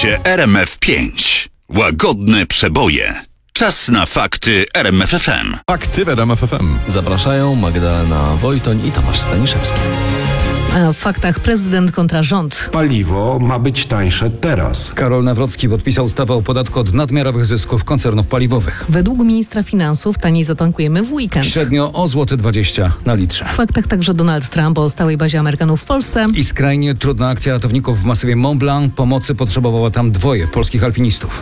Słuchacie RMF5. Łagodne przeboje. Czas na fakty RMF FM. Fakty w RMF FM. Zapraszają Magdalena Wojtoń i Tomasz Staniszewski. A w faktach prezydent kontra rząd. Paliwo ma być tańsze teraz. Karol Nawrocki podpisał ustawę o podatku od nadmiarowych zysków koncernów paliwowych. Według ministra finansów taniej zatankujemy w weekend. Średnio o złoty 20 na litrze. W faktach także Donald Trump o stałej bazie Amerykanów w Polsce. I skrajnie trudna akcja ratowników w masywie Mont Blanc. Pomocy potrzebowało tam dwoje polskich alpinistów.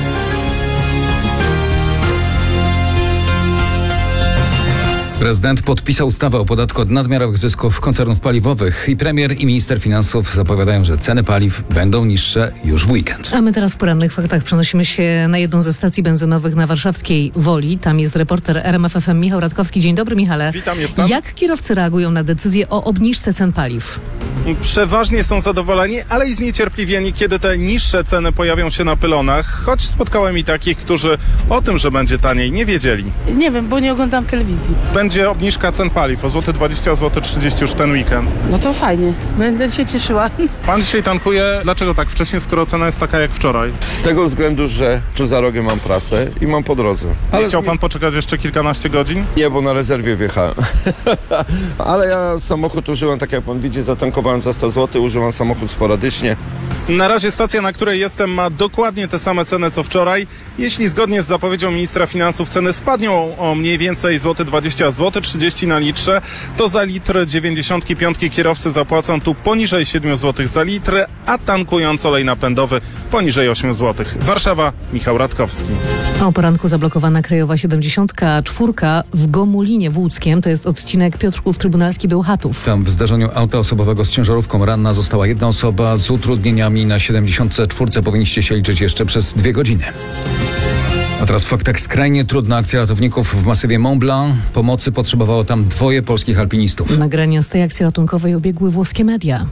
Prezydent podpisał ustawę o podatku od nadmiarowych zysków koncernów paliwowych i premier i minister finansów zapowiadają, że ceny paliw będą niższe już w weekend. A my teraz w porannych faktach przenosimy się na jedną ze stacji benzynowych na warszawskiej Woli. Tam jest reporter RMF FM Michał Radkowski. Dzień dobry, Michale. Witam, jestem. Jak kierowcy reagują na decyzję o obniżce cen paliw? Przeważnie są zadowoleni, ale i zniecierpliwieni, kiedy te niższe ceny pojawią się na pylonach, choć spotkałem i takich, którzy o tym, że będzie taniej, nie wiedzieli. Nie wiem, bo nie oglądam telewizji. Będzie obniżka cen paliw o złoty 20, o złoty 30 już ten weekend. No to fajnie, będę się cieszyła. Pan dzisiaj tankuje, dlaczego tak wcześnie, skoro cena jest taka jak wczoraj? Z tego względu, że tu za rogiem mam pracę i mam po drodze. Ale chciał pan poczekać jeszcze kilkanaście godzin? Nie, bo na rezerwie wjechałem. Ale ja samochód użyłem, tak jak pan widzi, zatankowałem za 100 zł, używam samochód sporadycznie. Na razie stacja, na której jestem, ma dokładnie te same ceny co wczoraj. Jeśli zgodnie z zapowiedzią ministra finansów ceny spadną o mniej więcej złoty 20, złoty 30 na litrze, to za litr 95 kierowcy zapłacą tu poniżej 7 zł za litr, a tankując olej napędowy poniżej 8 zł. Warszawa, Michał Radkowski. O poranku zablokowana krajowa 74 w Gomulinie w Łódzkiem. To jest odcinek Piotrków Trybunalski Bełchatów. Tam w zdarzeniu auta osobowego z ciężarówką ranna została jedna osoba z utrudnieniami. Na 74 powinniście się liczyć jeszcze przez 2 godziny. A teraz w faktach skrajnie trudna akcja ratowników w masywie Mont Blanc. Pomocy potrzebowało tam dwoje polskich alpinistów. Nagrania z tej akcji ratunkowej obiegły włoskie media.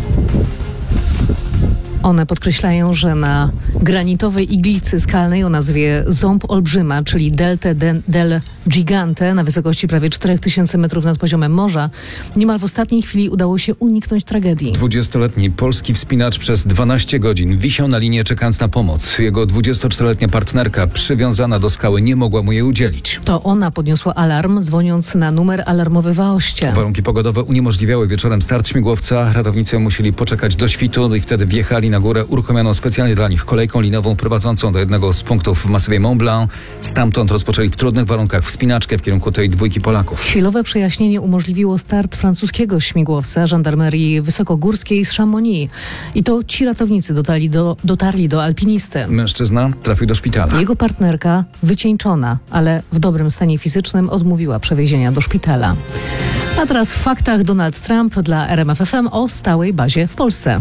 One podkreślają, że na granitowej iglicy skalnej o nazwie Ząb Olbrzyma, czyli Delta del Gigante na wysokości prawie 4000 metrów nad poziomem morza, niemal w ostatniej chwili udało się uniknąć tragedii. 20-letni polski wspinacz przez 12 godzin wisiał na linie czekając na pomoc. Jego 24-letnia partnerka przywiązana do skały nie mogła mu jej udzielić. To ona podniosła alarm, dzwoniąc na numer alarmowy w Aoście. Warunki pogodowe uniemożliwiały wieczorem start śmigłowca. Ratownicy musieli poczekać do świtu i wtedy wjechali na górę uruchomioną specjalnie dla nich kolejką linową prowadzącą do jednego z punktów w masywie Mont Blanc. Stamtąd rozpoczęli w trudnych warunkach wspinaczkę w kierunku tej dwójki Polaków. Chwilowe przejaśnienie umożliwiło start francuskiego śmigłowca żandarmerii wysokogórskiej z Chamonix. I to ci ratownicy dotarli do alpinisty. Mężczyzna trafił do szpitala. Jego partnerka, wycieńczona, ale w dobrym stanie fizycznym, odmówiła przewiezienia do szpitala. A teraz w faktach Donald Trump dla RMF FM o stałej bazie w Polsce.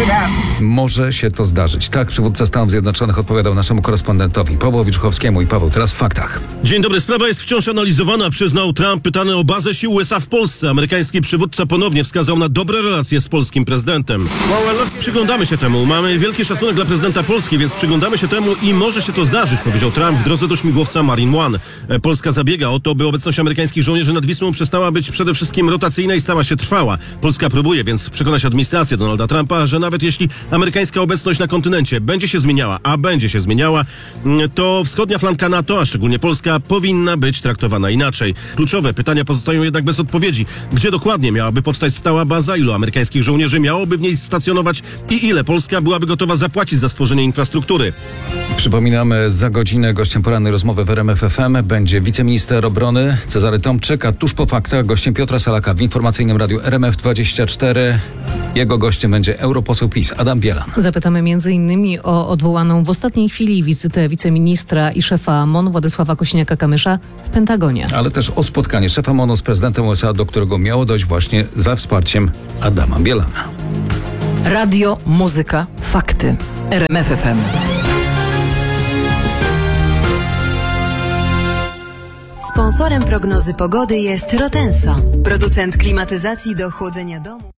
Może się to zdarzyć. Tak przywódca Stanów Zjednoczonych odpowiadał naszemu korespondentowi Pawłowi Żuchowskiemu. I Paweł, teraz w faktach. Dzień dobry, sprawa jest wciąż analizowana, przyznał Trump, pytany o bazę sił USA w Polsce. Amerykański przywódca ponownie wskazał na dobre relacje z polskim prezydentem. Przyglądamy się temu. Mamy wielki szacunek dla prezydenta Polski, więc przyglądamy się temu i może się to zdarzyć, powiedział Trump w drodze do śmigłowca Marine One. Polska zabiega o to, by obecność amerykańskich żołnierzy nad Wisłą przestała być przede wszystkim rotacyjna i stała się trwała. Polska próbuje więc przekonać administrację Donalda Trumpa, że nawet jeśli amerykańska obecność na kontynencie będzie się zmieniała, a będzie się zmieniała, to wschodnia flanka NATO, a szczególnie Polska, powinna być traktowana inaczej. Kluczowe pytania pozostają jednak bez odpowiedzi. Gdzie dokładnie miałaby powstać stała baza, ilu amerykańskich żołnierzy miałoby w niej stacjonować i ile Polska byłaby gotowa zapłacić za stworzenie infrastruktury? Przypominamy, za godzinę gościem porannej rozmowy w RMF FM będzie wiceminister obrony Cezary Tomczyk, a tuż po faktach gościem Piotra Salaka w informacyjnym radiu RMF24. Jego gościem będzie europoseł PiS Adam Bielan. Zapytamy m.in. o odwołaną w ostatniej chwili wizytę wiceministra i szefa MON Władysława Kosiniaka-Kamysza w Pentagonie. Ale też o spotkanie szefa MON-u z prezydentem USA, do którego miało dojść właśnie za wsparciem Adama Bielana. Radio, muzyka, fakty. RMF FM. Sponsorem prognozy pogody jest Rotenso, producent klimatyzacji do chłodzenia domu.